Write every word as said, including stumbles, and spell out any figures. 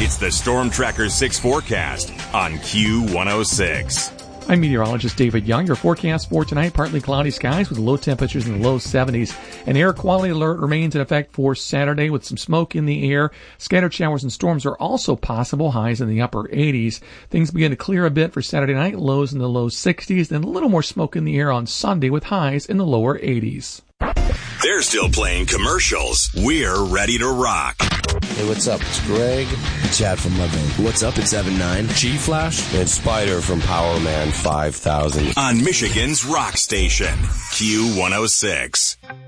It's the Storm Tracker six forecast on Q one oh six. I'm meteorologist David Young. Your forecast for tonight, partly cloudy skies with low temperatures in the low seventies. An air quality alert remains in effect for Saturday with some smoke in the air. Scattered showers and storms are also possible, highs in the upper eighties. Things begin to clear a bit for Saturday night, lows in the low sixties, then a little more smoke in the air on Sunday with highs in the lower eighties. They're still playing commercials. We're ready to rock. Hey, what's up? It's Greg. Chad from Living. What's up? It's Evan nine. G-Flash. And Spider from Power Man five thousand. On Michigan's rock station, Q one oh six.